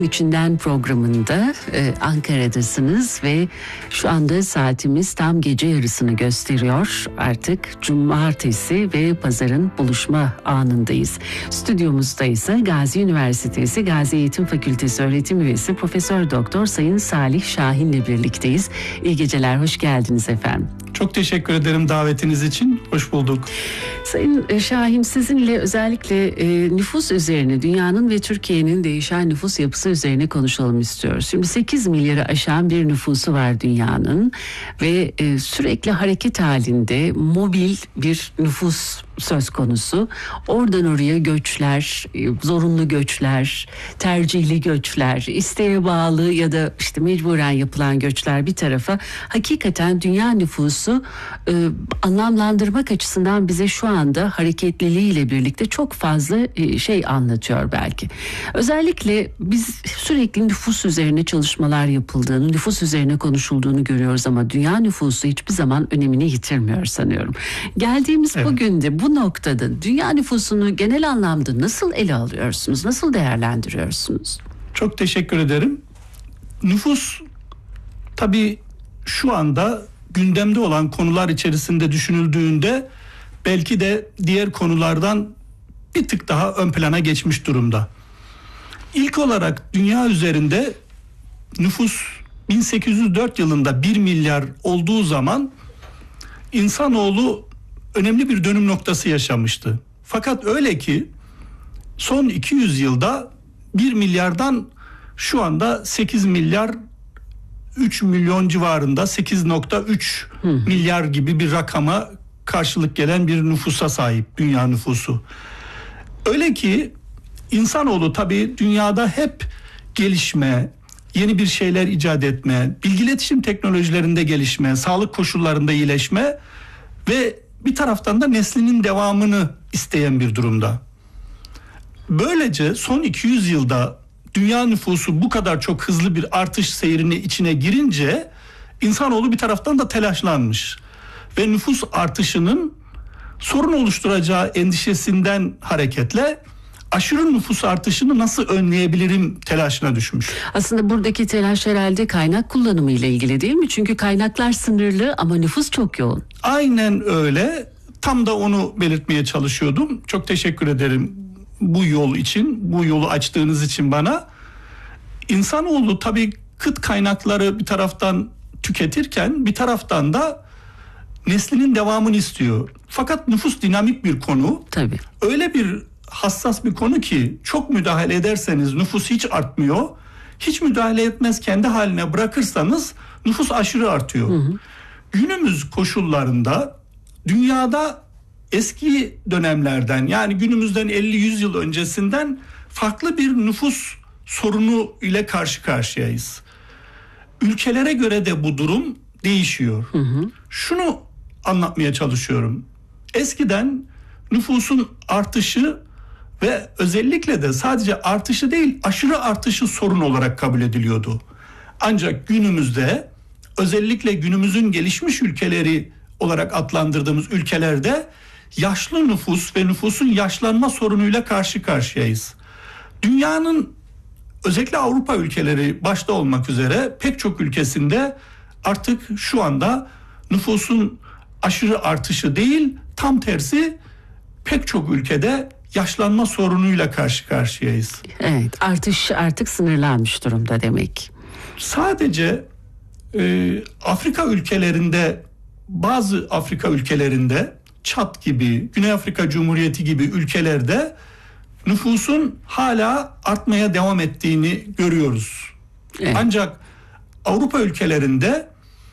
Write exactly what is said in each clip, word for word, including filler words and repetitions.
İçinden programında e, Ankara'dasınız ve şu anda saatimiz tam gece yarısını gösteriyor. Artık cumartesi ve pazarın buluşma anındayız. Stüdyomuzda ise Gazi Üniversitesi Gazi Eğitim Fakültesi öğretim üyesi Profesör Doktor Sayın Salih Şahin'le birlikteyiz. İyi geceler, hoş geldiniz efendim. Çok teşekkür ederim davetiniz için. Hoş bulduk. Sayın Şahin, sizinle özellikle e, nüfus üzerine, dünyanın ve Türkiye'nin değişen nüfus yapısı üzerine konuşalım istiyoruz. Şimdi sekiz milyarı aşan bir nüfusu var dünyanın ve e, sürekli hareket halinde mobil bir nüfus söz konusu. Oradan oraya göçler, zorunlu göçler, tercihli göçler, isteğe bağlı ya da işte mecburen yapılan göçler bir tarafa, hakikaten dünya nüfusu e, anlamlandırmak açısından bize şu anda hareketliliğiyle birlikte çok fazla e, şey anlatıyor belki. Özellikle biz sürekli nüfus üzerine çalışmalar yapıldığını, nüfus üzerine konuşulduğunu görüyoruz ama dünya nüfusu hiçbir zaman önemini yitirmiyor sanıyorum. Geldiğimiz evet. Bugün de bu noktada dünya nüfusunu genel anlamda nasıl ele alıyorsunuz, nasıl değerlendiriyorsunuz? Çok teşekkür ederim. Nüfus tabii şu anda gündemde olan konular içerisinde düşünüldüğünde belki de diğer konulardan bir tık daha ön plana geçmiş durumda. İlk olarak dünya üzerinde nüfus bin sekiz yüz dört yılında bir milyar olduğu zaman insanoğlu önemli bir dönüm noktası yaşamıştı. Fakat öyle ki son iki yüz yılda bir milyardan şu anda sekiz milyar üç milyon civarında, sekiz nokta üç milyar gibi bir rakama karşılık gelen bir nüfusa sahip dünya nüfusu. Öyle ki insanoğlu tabii dünyada hep gelişme, yeni bir şeyler icat etme, bilgi iletişim teknolojilerinde gelişme, sağlık koşullarında iyileşme ve bir taraftan da neslinin devamını isteyen bir durumda. Böylece son iki yüz yılda dünya nüfusu bu kadar çok hızlı bir artış seyrini içine girince insanoğlu bir taraftan da telaşlanmış. Ve nüfus artışının sorun oluşturacağı endişesinden hareketle aşırı nüfus artışını nasıl önleyebilirim telaşına düşmüş. Aslında buradaki telaş herhalde kaynak kullanımı ile ilgili değil mi? Çünkü kaynaklar sınırlı ama nüfus çok yoğun. Aynen öyle. Tam da onu belirtmeye çalışıyordum. Çok teşekkür ederim bu yol için, bu yolu açtığınız için bana. İnsanoğlu tabii kıt kaynakları bir taraftan tüketirken bir taraftan da neslinin devamını istiyor. Fakat nüfus dinamik bir konu. Tabii. Öyle bir hassas bir konu ki çok müdahale ederseniz nüfus hiç artmıyor. Hiç müdahale etmez kendi haline bırakırsanız nüfus aşırı artıyor. Hı hı. Günümüz koşullarında dünyada eski dönemlerden, yani günümüzden elli yüz yıl öncesinden farklı bir nüfus sorunu ile karşı karşıyayız. Ülkelere göre de bu durum değişiyor. Hı hı. Şunu anlatmaya çalışıyorum. Eskiden nüfusun artışı ve özellikle de sadece artışı değil, aşırı artışı sorun olarak kabul ediliyordu. Ancak günümüzde, özellikle günümüzün gelişmiş ülkeleri olarak adlandırdığımız ülkelerde yaşlı nüfus ve nüfusun yaşlanma sorunuyla karşı karşıyayız. Dünyanın özellikle Avrupa ülkeleri başta olmak üzere pek çok ülkesinde artık şu anda nüfusun aşırı artışı değil, tam tersi pek çok ülkede yaşlanma sorunuyla karşı karşıyayız. Evet, artış artık sınırlanmış durumda demek. Sadece e, Afrika ülkelerinde, bazı Afrika ülkelerinde, Çad gibi, Güney Afrika Cumhuriyeti gibi ülkelerde nüfusun hala artmaya devam ettiğini görüyoruz. Evet. Ancak Avrupa ülkelerinde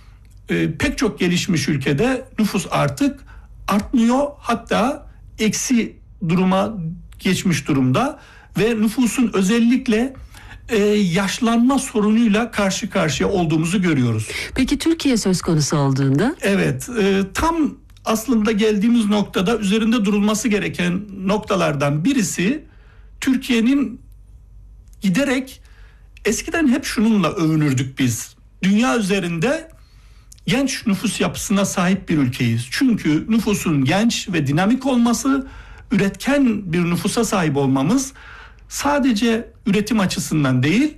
e, pek çok gelişmiş ülkede nüfus artık artmıyor, hatta eksi duruma geçmiş durumda ve nüfusun özellikle e, yaşlanma sorunuyla karşı karşıya olduğumuzu görüyoruz. Peki Türkiye söz konusu olduğunda? Evet, e, tam aslında geldiğimiz noktada üzerinde durulması gereken noktalardan birisi Türkiye'nin giderek, eskiden hep şununla övünürdük biz. Dünya üzerinde genç nüfus yapısına sahip bir ülkeyiz. Çünkü nüfusun genç ve dinamik olması, üretken bir nüfusa sahip olmamız sadece üretim açısından değil,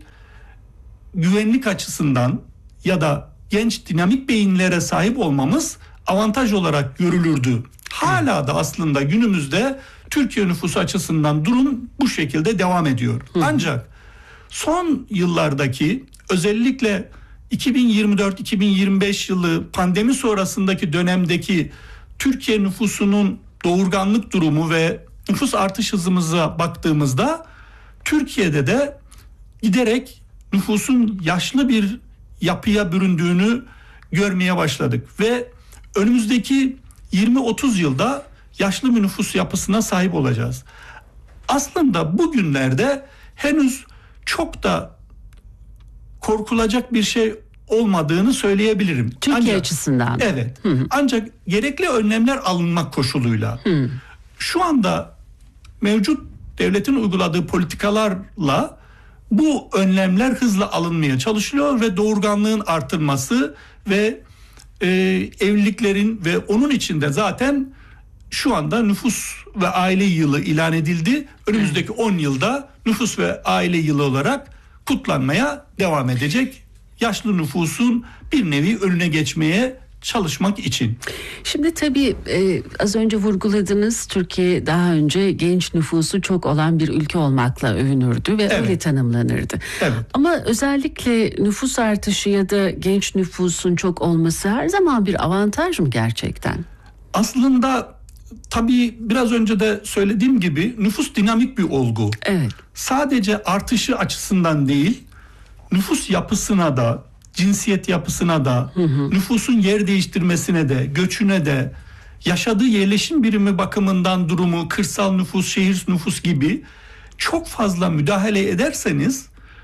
güvenlik açısından ya da genç dinamik beyinlere sahip olmamız avantaj olarak görülürdü. Hala da aslında günümüzde Türkiye nüfusu açısından durum bu şekilde devam ediyor. Hı. Ancak son yıllardaki, özellikle iki bin yirmi dört iki bin yirmi beş yılı pandemi sonrasındaki dönemdeki Türkiye nüfusunun doğurganlık durumu ve nüfus artış hızımıza baktığımızda Türkiye'de de giderek nüfusun yaşlı bir yapıya büründüğünü görmeye başladık ve önümüzdeki yirmi otuz yılda yaşlı bir nüfus yapısına sahip olacağız. Aslında bugünlerde henüz çok da korkulacak bir şey olmadığını söyleyebilirim. Türkiye ancak, açısından. Evet. Hı hı. Ancak gerekli önlemler alınmak koşuluyla. Hı. Şu anda mevcut devletin uyguladığı politikalarla bu önlemler hızla alınmaya çalışılıyor ve doğurganlığın artırması ve e, evliliklerin ve onun içinde zaten şu anda nüfus ve aile yılı ilan edildi. Önümüzdeki on yılda nüfus ve aile yılı olarak kutlanmaya devam edecek. Yaşlı nüfusun bir nevi önüne geçmeye çalışmak için. Şimdi tabii e, az önce vurguladınız, Türkiye daha önce genç nüfusu çok olan bir ülke olmakla övünürdü ve evet. öyle tanımlanırdı. Evet. Ama özellikle nüfus artışı ya da genç nüfusun çok olması her zaman bir avantaj mı gerçekten? Aslında tabii biraz önce de söylediğim gibi nüfus dinamik bir olgu. Evet. Sadece artışı açısından değil, nüfus yapısına da, cinsiyet yapısına da, hı hı. nüfusun yer değiştirmesine de, göçüne de, yaşadığı yerleşim birimi bakımından durumu, kırsal nüfus, şehir nüfus gibi çok fazla müdahale ederseniz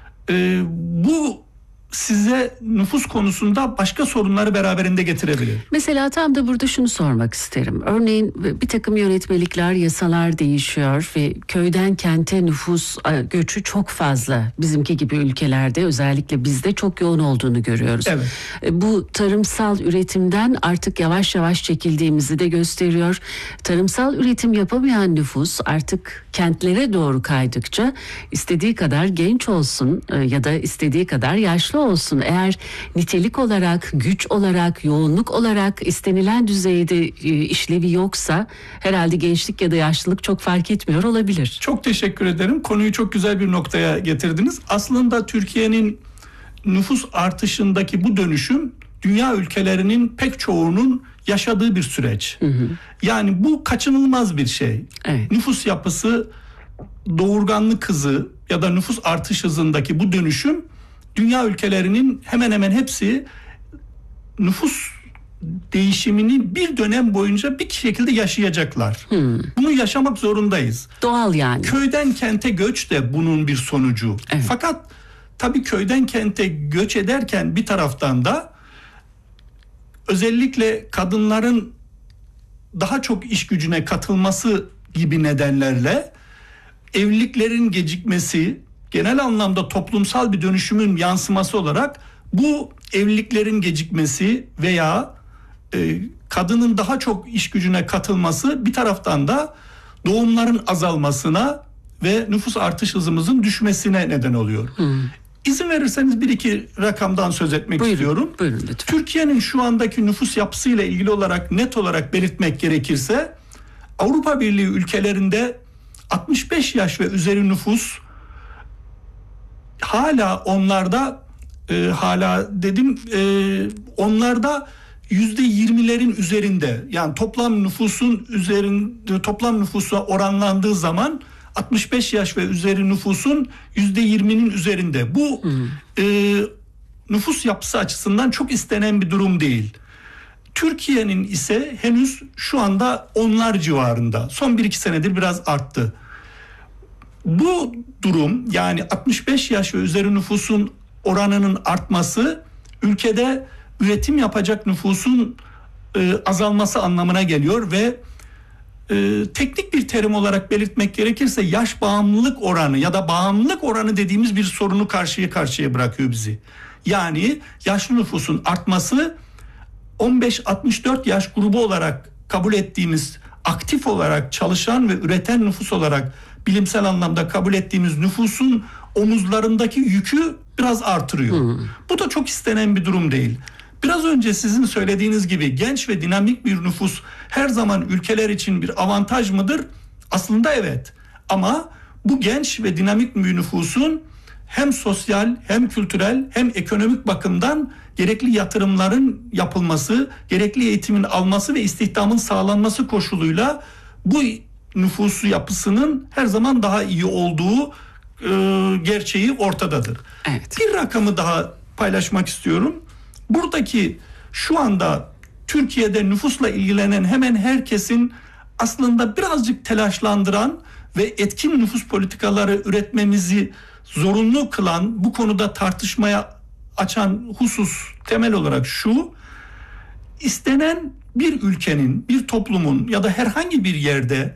e, bu size nüfus konusunda başka sorunları beraberinde getirebilir. Mesela tam da burada şunu sormak isterim. Örneğin bir takım yönetmelikler, yasalar değişiyor ve köyden kente nüfus göçü çok fazla. Bizimki gibi ülkelerde, özellikle bizde çok yoğun olduğunu görüyoruz. Evet. Bu tarımsal üretimden artık yavaş yavaş çekildiğimizi de gösteriyor. Tarımsal üretim yapamayan nüfus artık kentlere doğru kaydıkça istediği kadar genç olsun ya da istediği kadar yaşlı olsun. Eğer nitelik olarak, güç olarak, yoğunluk olarak istenilen düzeyde işlevi yoksa herhalde gençlik ya da yaşlılık çok fark etmiyor olabilir. Çok teşekkür ederim. Konuyu çok güzel bir noktaya getirdiniz. Aslında Türkiye'nin nüfus artışındaki bu dönüşüm dünya ülkelerinin pek çoğunun yaşadığı bir süreç. Hı hı. Yani bu kaçınılmaz bir şey. Evet. Nüfus yapısı, doğurganlık hızı ya da nüfus artış hızındaki bu dönüşüm dünya ülkelerinin hemen hemen hepsi nüfus değişimini bir dönem boyunca bir şekilde yaşayacaklar. Hmm. Bunu yaşamak zorundayız. Doğal yani. Köyden kente göç de bunun bir sonucu. Evet. Fakat tabii köyden kente göç ederken bir taraftan da özellikle kadınların daha çok iş gücüne katılması gibi nedenlerle evliliklerin gecikmesi, genel anlamda toplumsal bir dönüşümün yansıması olarak bu evliliklerin gecikmesi veya e, kadının daha çok iş gücüne katılması bir taraftan da doğumların azalmasına ve nüfus artış hızımızın düşmesine neden oluyor. Hmm. İzin verirseniz bir iki rakamdan söz etmek buyurun, istiyorum. Buyurun lütfen. Türkiye'nin şu andaki nüfus yapısıyla ilgili olarak net olarak belirtmek gerekirse Avrupa Birliği ülkelerinde altmış beş yaş ve üzeri nüfus hala onlarda e, hala dedim e, onlarda yüzde yirmilerin üzerinde, yani toplam nüfusun üzerinde, toplam nüfusa oranlandığı zaman altmış beş yaş ve üzeri nüfusun yüzde yirminin üzerinde. Bu hmm. e, nüfus yapısı açısından çok istenen bir durum değil. Türkiye'nin ise henüz şu anda onlar civarında. Son bir iki senedir biraz arttı. Bu durum, yani altmış beş yaş ve üzeri nüfusun oranının artması ülkede üretim yapacak nüfusun e, azalması anlamına geliyor ve e, teknik bir terim olarak belirtmek gerekirse yaş bağımlılık oranı ya da bağımlılık oranı dediğimiz bir sorunu karşıya karşıya bırakıyor bizi. Yani yaşlı nüfusun artması on beş altmış dört yaş grubu olarak kabul ettiğimiz aktif olarak çalışan ve üreten nüfus olarak bilimsel anlamda kabul ettiğimiz nüfusun omuzlarındaki yükü biraz artırıyor. Hmm. Bu da çok istenen bir durum değil. Biraz önce sizin söylediğiniz gibi genç ve dinamik bir nüfus her zaman ülkeler için bir avantaj mıdır? Aslında evet. Ama bu genç ve dinamik bir nüfusun hem sosyal hem kültürel hem ekonomik bakımdan gerekli yatırımların yapılması, gerekli eğitimin alması ve istihdamın sağlanması koşuluyla bu nüfusu yapısının her zaman daha iyi olduğu e, gerçeği ortadadır. Evet. Bir rakamı daha paylaşmak istiyorum. Buradaki şu anda Türkiye'de nüfusla ilgilenen hemen herkesin aslında birazcık telaşlandıran ve etkin nüfus politikaları üretmemizi zorunlu kılan, bu konuda tartışmaya açan husus temel olarak şu: istenen bir ülkenin, bir toplumun ya da herhangi bir yerde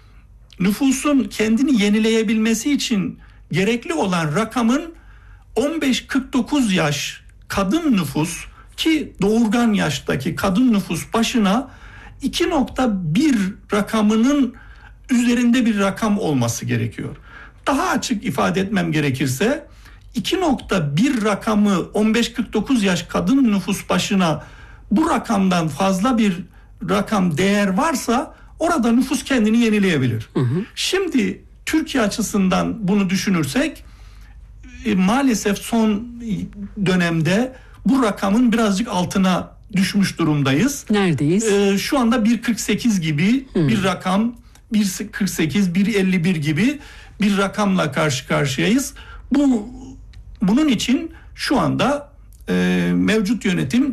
nüfusun kendini yenileyebilmesi için gerekli olan rakamın on beş kırk dokuz yaş kadın nüfus, ki doğurgan yaştaki kadın nüfus başına iki nokta bir rakamının üzerinde bir rakam olması gerekiyor. Daha açık ifade etmem gerekirse iki nokta bir rakamı on beş kırk dokuz yaş kadın nüfus başına bu rakamdan fazla bir rakam değer varsa orada nüfus kendini yenileyebilir. Hı hı. Şimdi Türkiye açısından bunu düşünürsek e, maalesef son dönemde bu rakamın birazcık altına düşmüş durumdayız. Neredeyiz? E, şu anda bir kırk sekiz gibi hı. bir rakam, bir kırk sekiz, bir elli bir gibi bir rakamla karşı karşıyayız. Bu bunun için şu anda e, mevcut yönetim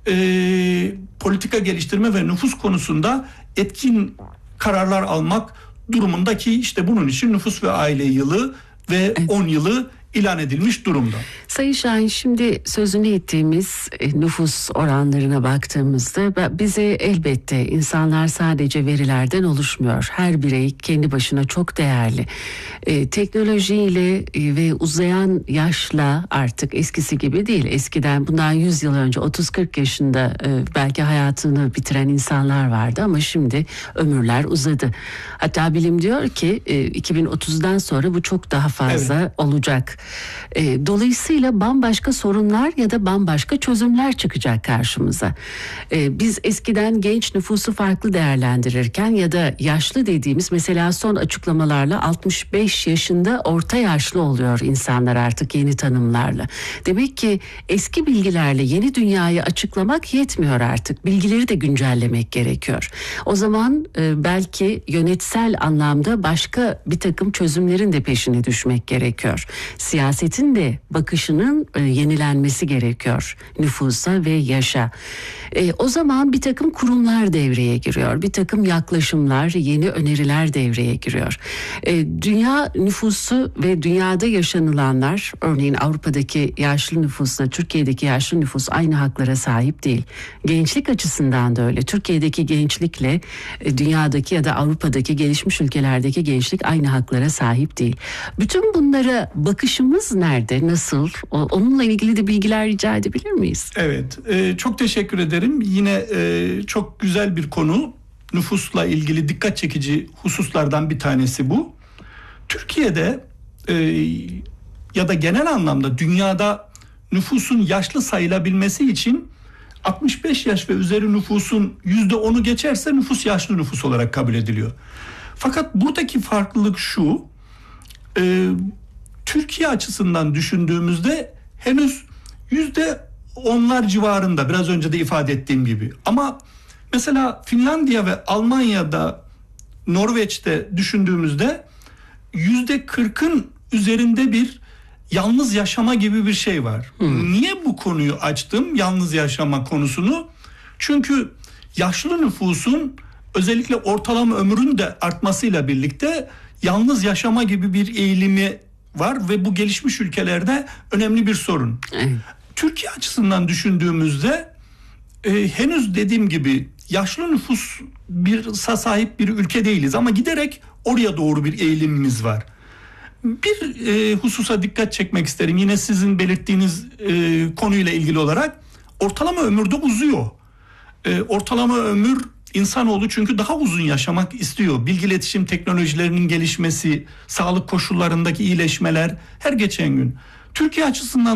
e, politika geliştirme ve nüfus konusunda etkin kararlar almak durumundaki, işte bunun için nüfus ve aile yılı ve evet. on yılı ilan edilmiş durumda. Sayın Şahin, şimdi sözünü ettiğimiz nüfus oranlarına baktığımızda bize elbette insanlar sadece verilerden oluşmuyor. Her birey kendi başına çok değerli. Ee, teknolojiyle ve uzayan yaşla artık eskisi gibi değil. Eskiden bundan yüz yıl önce otuz kırk yaşında e, belki hayatını bitiren insanlar vardı ama şimdi ömürler uzadı. Hatta bilim diyor ki e, iki bin otuzdan sonra bu çok daha fazla evet. olacak. E, dolayısıyla bambaşka sorunlar ya da bambaşka çözümler çıkacak karşımıza. E, biz eskiden genç nüfusu farklı değerlendirirken ya da yaşlı dediğimiz, mesela son açıklamalarla altmış beş yaşında orta yaşlı oluyor insanlar artık yeni tanımlarla. Demek ki eski bilgilerle yeni dünyayı açıklamak yetmiyor artık. Bilgileri de güncellemek gerekiyor. O zaman e, belki yönetsel anlamda başka bir takım çözümlerin de peşine düşmek gerekiyor. Siyasetin de bakışının e, yenilenmesi gerekiyor nüfusa ve yaşa. E, o zaman bir takım kurumlar devreye giriyor. Bir takım yaklaşımlar, yeni öneriler devreye giriyor. E, dünya nüfusu ve dünyada yaşanılanlar, örneğin Avrupa'daki yaşlı nüfusla Türkiye'deki yaşlı nüfus aynı haklara sahip değil. Gençlik açısından da öyle. Türkiye'deki gençlikle e, dünyadaki ya da Avrupa'daki gelişmiş ülkelerdeki gençlik aynı haklara sahip değil. Bütün bunlara bakışımız nerede, nasıl? Onunla ilgili de bilgiler rica edebilir miyiz? Evet, e, çok teşekkür ederim. Yine e, çok güzel bir konu. Nüfusla ilgili dikkat çekici hususlardan bir tanesi bu. Türkiye'de e, ya da genel anlamda dünyada nüfusun yaşlı sayılabilmesi için altmış beş yaş ve üzeri nüfusun yüzde onu geçerse nüfus yaşlı nüfus olarak kabul ediliyor. Fakat buradaki farklılık şu: e, Türkiye açısından düşündüğümüzde henüz yüzde onlar civarında, biraz önce de ifade ettiğim gibi. Ama mesela Finlandiya ve Almanya'da, Norveç'te düşündüğümüzde yüzde kırkın üzerinde bir yalnız yaşama gibi bir şey var. Hmm. Niye bu konuyu açtım, yalnız yaşama konusunu? Çünkü yaşlı nüfusun, özellikle ortalama ömrün de artmasıyla birlikte yalnız yaşama gibi bir eğilimi var ve bu gelişmiş ülkelerde önemli bir sorun. Evet. Türkiye açısından düşündüğümüzde e, henüz dediğim gibi yaşlı nüfus bir sahip bir ülke değiliz ama giderek oraya doğru bir eğilimimiz var. Bir e, hususa dikkat çekmek isterim. Yine sizin belirttiğiniz e, konuyla ilgili olarak ortalama ömürde uzuyor. E, ortalama ömür İnsanoğlu çünkü daha uzun yaşamak istiyor. Bilgi iletişim teknolojilerinin gelişmesi, sağlık koşullarındaki iyileşmeler her geçen gün. Türkiye açısından